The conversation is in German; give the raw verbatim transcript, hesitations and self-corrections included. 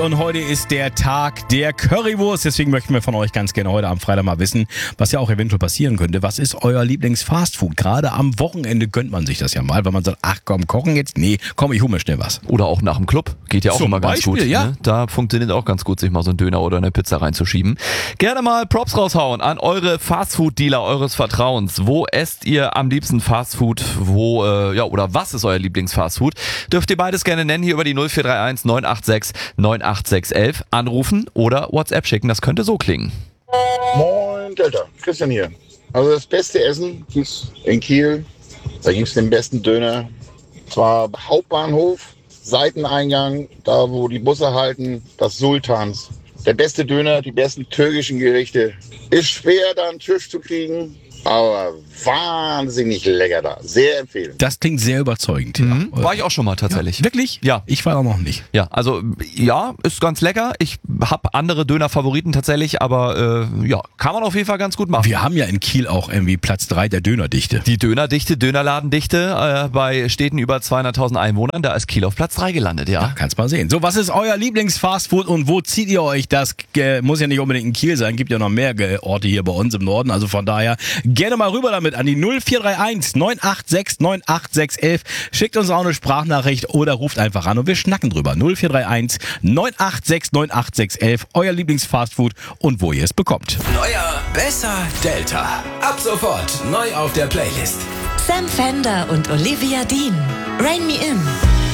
Und heute ist der Tag der Currywurst. Deswegen möchten wir von euch ganz gerne heute am Freitag mal wissen, was ja auch eventuell passieren könnte. Was ist euer Lieblings-Fastfood? Gerade am Wochenende gönnt man sich das ja mal, weil man sagt, ach komm, kochen jetzt? Nee, komm, ich hole mir schnell was. Oder auch nach dem Club. Geht ja auch Zum immer ganz Beispiel, gut. ja. Ne? Da funktioniert auch ganz gut, sich mal so einen Döner oder eine Pizza reinzuschieben. Gerne mal Props raushauen an eure Fastfood-Dealer eures Vertrauens. Wo esst ihr am liebsten Fastfood? Wo, äh, ja, oder was ist euer Lieblings-Fastfood? Dürft ihr beides gerne nennen hier über die null vier drei eins neun acht sechs neun acht sechs elf. Anrufen oder WhatsApp schicken, das könnte so klingen. Moin Delta, Christian hier. Also das beste Essen gibt's in Kiel. Da gibt's den besten Döner. Zwar Hauptbahnhof, Seiteneingang, da wo die Busse halten, das Sultans. Der beste Döner, die besten türkischen Gerichte. Ist schwer, da einen Tisch zu kriegen, aber wahnsinnig lecker da. Sehr empfehlen. Das klingt sehr überzeugend. Mhm. Ja. War ich auch schon mal tatsächlich. Ja, wirklich? Ja. Ich war auch noch nicht. Ja, also ja, ist ganz lecker. Ich habe andere Döner-Favoriten tatsächlich, aber äh, ja, kann man auf jeden Fall ganz gut machen. Wir haben ja in Kiel auch irgendwie Platz drei der Dönerdichte. Die Dönerdichte, Dönerladendichte äh, bei Städten über zweihunderttausend Einwohnern, da ist Kiel auf Platz drei gelandet, ja. Ja, kannst mal sehen. So, was ist euer Lieblings-Fastfood und wo zieht ihr euch das? Äh, muss ja nicht unbedingt in Kiel sein, gibt ja noch mehr äh, Orte hier bei uns im Norden. Also von daher gerne mal rüber damit an die null vier drei eins neun acht sechs neun acht sechs elf. Schickt uns auch eine Sprachnachricht oder ruft einfach an und wir schnacken drüber. null vier drei eins neun acht sechs neun acht sechs elf. Euer Lieblings-Fastfood und wo ihr es bekommt. Neuer, besser, Delta. Ab sofort neu auf der Playlist. Sam Fender und Olivia Dean. Rain Me In.